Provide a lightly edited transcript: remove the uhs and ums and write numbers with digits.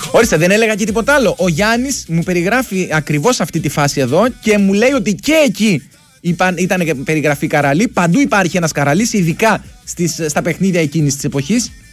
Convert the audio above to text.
Ορίστε, δεν έλεγα και τίποτα άλλο. Ο Γιάννης μου περιγράφει ακριβώς αυτή τη φάση εδώ και μου λέει ότι και εκεί ήταν περιγραφή καραλί. Παντού υπάρχει ένας καραλής, ειδικά στα παιχνίδια εκείνης της εποχής.